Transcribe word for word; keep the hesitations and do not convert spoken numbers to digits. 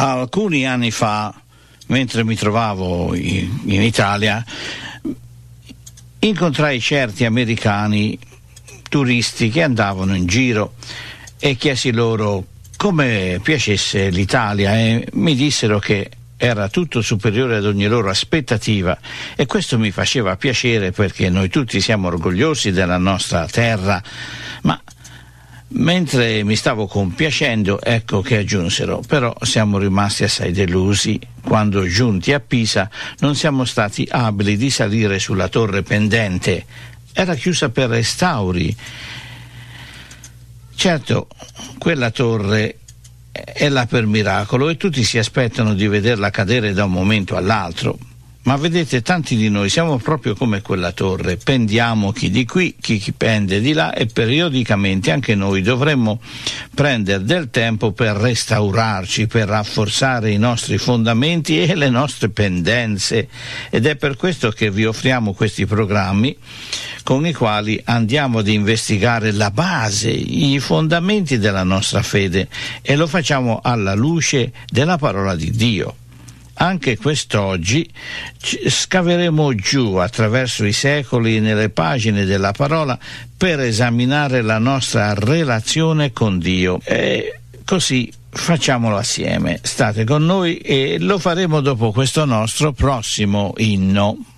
Alcuni anni fa, mentre mi trovavo in, in Italia, incontrai certi americani turisti che andavano in giro e chiesi loro come piacesse l'Italia e mi dissero che era tutto superiore ad ogni loro aspettativa, e questo mi faceva piacere perché noi tutti siamo orgogliosi della nostra terra. Ma mentre mi stavo compiacendo, ecco che aggiunsero: però siamo rimasti assai delusi quando, giunti a Pisa, non siamo stati abili di salire sulla torre pendente. Era chiusa per restauri. Certo, quella torre è là per miracolo e tutti si aspettano di vederla cadere da un momento all'altro. Ma vedete, tanti di noi siamo proprio come quella torre, pendiamo chi di qui, chi, chi pende di là, e periodicamente anche noi dovremmo prendere del tempo per restaurarci, per rafforzare i nostri fondamenti e le nostre pendenze, ed è per questo che vi offriamo questi programmi con i quali andiamo ad investigare la base, i fondamenti della nostra fede, e lo facciamo alla luce della parola di Dio. Anche quest'oggi scaveremo giù attraverso i secoli nelle pagine della parola per esaminare la nostra relazione con Dio. E così facciamolo assieme. State con noi e lo faremo dopo questo nostro prossimo inno.